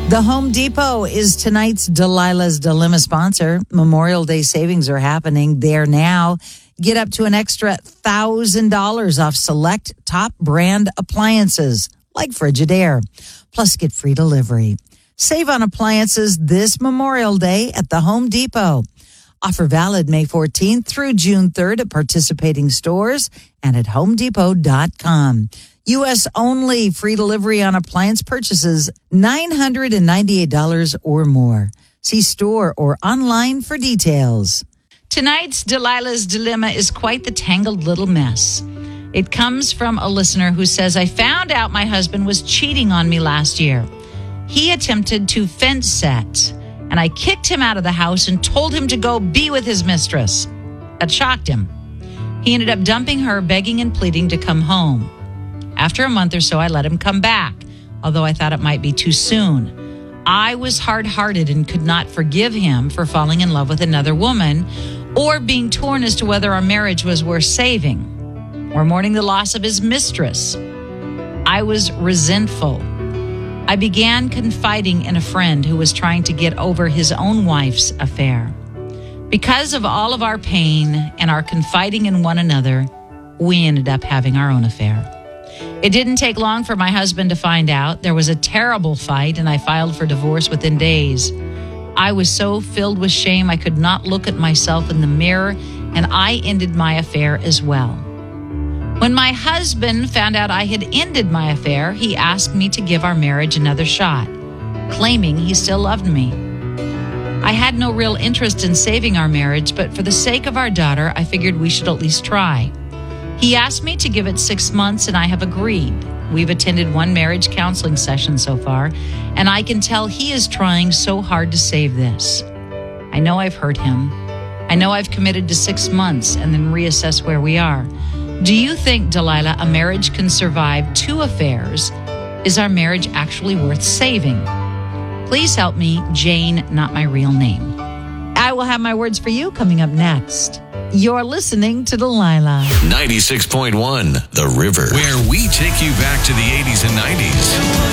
The Home Depot is tonight's Delilah's Dilemma sponsor. Memorial Day savings are happening there now. Get up to an extra $1,000 off select top brand appliances like Frigidaire. Plus, get free delivery. Save on appliances this Memorial Day at the Home Depot. Offer valid May 14th through June 3rd at participating stores and at homedepot.com. U.S. only. Free delivery on appliance purchases $998 or more. See store or online for details. Tonight's Delilah's Dilemma is quite the tangled little mess. It comes from a listener who says, I found out my husband was cheating on me last year. He attempted to fence set, and I kicked him out of the house and told him to go be with his mistress. That shocked him. He ended up dumping her, begging and pleading to come home. After a month or so, I let him come back, although I thought it might be too soon. I was hard-hearted and could not forgive him for falling in love with another woman or being torn as to whether our marriage was worth saving or mourning the loss of his mistress. I was resentful. I began confiding in a friend who was trying to get over his own wife's affair. Because of all of our pain and our confiding in one another, we ended up having our own affair. It didn't take long for my husband to find out. There was a terrible fight, and I filed for divorce within days. I was so filled with shame I could not look at myself in the mirror, and I ended my affair as well. When my husband found out I had ended my affair, he asked me to give our marriage another shot, claiming he still loved me. I had no real interest in saving our marriage, but for the sake of our daughter, I figured we should at least try. He asked me to give it 6 months, and I have agreed. We've attended one marriage counseling session so far, and I can tell he is trying so hard to save this. I know I've hurt him. I know I've committed to 6 months and then reassess where we are. Do you think, Delilah, a marriage can survive 2 affairs? Is our marriage actually worth saving? Please help me, Jane, not my real name. I will have my words for you coming up next. You're listening to Delilah. 96.1 The River, where we take you back to the 80s and 90s.